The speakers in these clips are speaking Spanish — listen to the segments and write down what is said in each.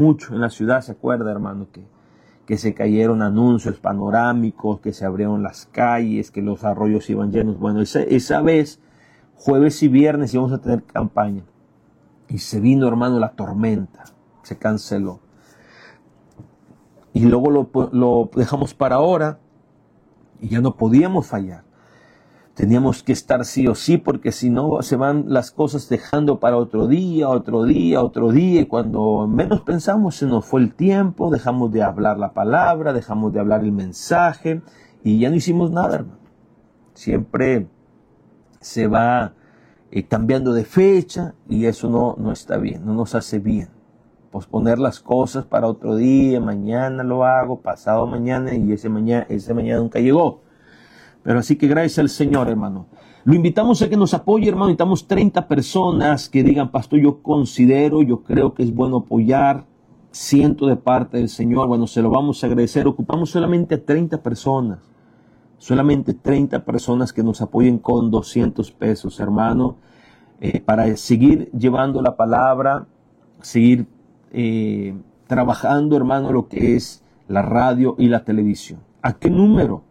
mucho en la ciudad, ¿se acuerda, hermano? Que se cayeron anuncios panorámicos, que se abrieron las calles, que los arroyos iban llenos. Bueno, esa vez, jueves y viernes íbamos a tener campaña. Y se vino, hermano, la tormenta. Se canceló. Y luego lo dejamos para ahora y ya no podíamos fallar. Teníamos que estar sí o sí, porque si no se van las cosas dejando para otro día, y cuando menos pensamos se nos fue el tiempo, dejamos de hablar la palabra, dejamos de hablar el mensaje y ya no hicimos nada, hermano. Siempre se va cambiando de fecha y eso no está bien, no nos hace bien. Posponer las cosas para otro día, mañana lo hago, pasado mañana, y ese mañana nunca llegó. Pero así que gracias al Señor, hermano. Lo invitamos a que nos apoye, hermano. Necesitamos 30 personas que digan, pastor, yo creo que es bueno apoyar. Siento de parte del Señor. Bueno, se lo vamos a agradecer. Ocupamos solamente a 30 personas. Solamente 30 personas que nos apoyen con 200 pesos, hermano. Para seguir llevando la palabra, seguir trabajando, hermano, lo que es la radio y la televisión. ¿A qué número?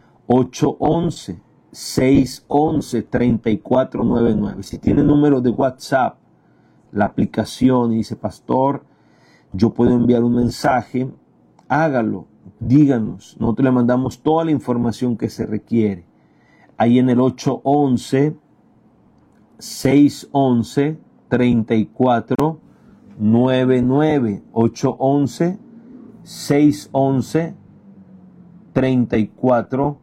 811-611-3499. Si tiene número de WhatsApp, la aplicación, y dice, pastor, yo puedo enviar un mensaje, hágalo, díganos. Nosotros le mandamos toda la información que se requiere. Ahí en el 811-611-3499. 811-611-3499.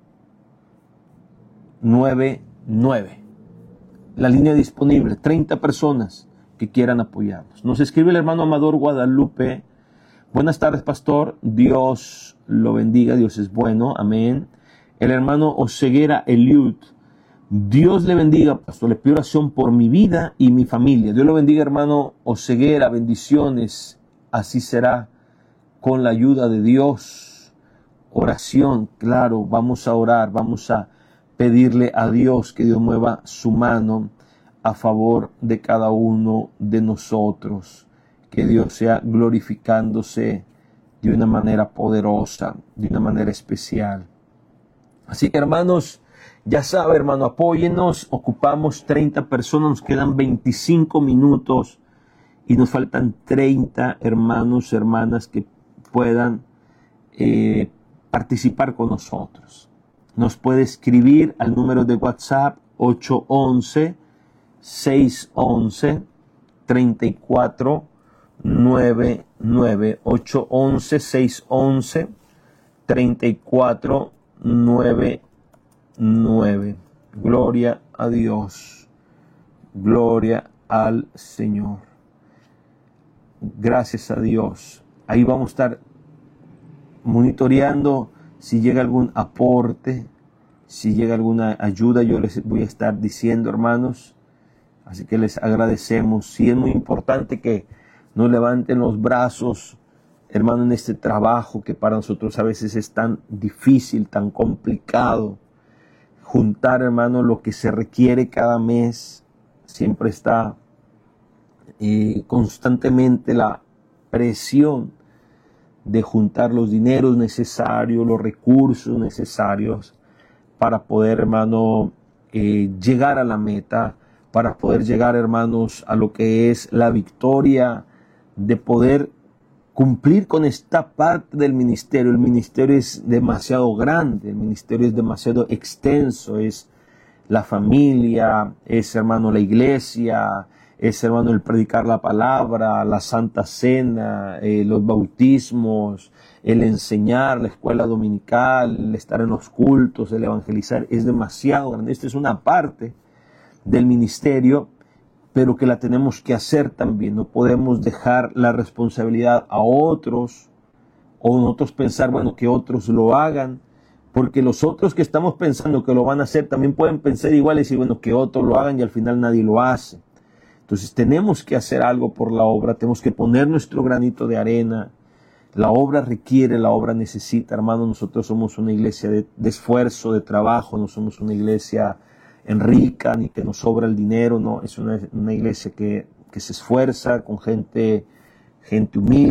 La línea disponible, 30 personas que quieran apoyarnos. Nos escribe el hermano Amador Guadalupe. Buenas tardes, pastor. Dios lo bendiga. Dios es bueno. Amén. El hermano Oseguera Eliud. Dios le bendiga, pastor. Le pido oración por mi vida y mi familia. Dios lo bendiga, hermano Oseguera. Bendiciones. Así será con la ayuda de Dios. Oración, claro. Vamos a orar. Vamos a pedirle a Dios que Dios mueva su mano a favor de cada uno de nosotros. Que Dios sea glorificándose de una manera poderosa, de una manera especial. Así que, hermanos, ya sabe, hermano, apóyennos. Ocupamos 30 personas, nos quedan 25 minutos y nos faltan 30 hermanos, hermanas que puedan participar con nosotros. Nos puede escribir al número de WhatsApp 811-611-3499. 811-611-3499. Gloria a Dios. Gloria al Señor. Gracias a Dios. Ahí vamos a estar monitoreando si llega algún aporte, si llega alguna ayuda. Yo les voy a estar diciendo, hermanos. Así que les agradecemos. Sí, es muy importante que nos levanten los brazos, hermano, en este trabajo que para nosotros a veces es tan difícil, tan complicado. Juntar, hermano, lo que se requiere cada mes. Siempre está constantemente la presión de juntar los dineros necesarios, los recursos necesarios para poder, hermano, llegar a la meta, para poder llegar, hermanos, a lo que es la victoria, de poder cumplir con esta parte del ministerio. El ministerio es demasiado grande, el ministerio es demasiado extenso, es la familia, es, hermano, la iglesia, es, hermano, el predicar la palabra, la Santa Cena, los bautismos, el enseñar, la escuela dominical, el estar en los cultos, el evangelizar. Es demasiado grande. Esta es una parte del ministerio, pero que la tenemos que hacer también. No podemos dejar la responsabilidad a otros, o nosotros pensar, bueno, que otros lo hagan, porque los otros que estamos pensando que lo van a hacer también pueden pensar igual y decir, bueno, que otros lo hagan, y al final nadie lo hace. Entonces tenemos que hacer algo por la obra, tenemos que poner nuestro granito de arena. La obra requiere, la obra necesita, hermano. Nosotros somos una iglesia de esfuerzo, de trabajo, no somos una iglesia rica ni que nos sobra el dinero, no. Es una iglesia que se esfuerza con gente gente humilde.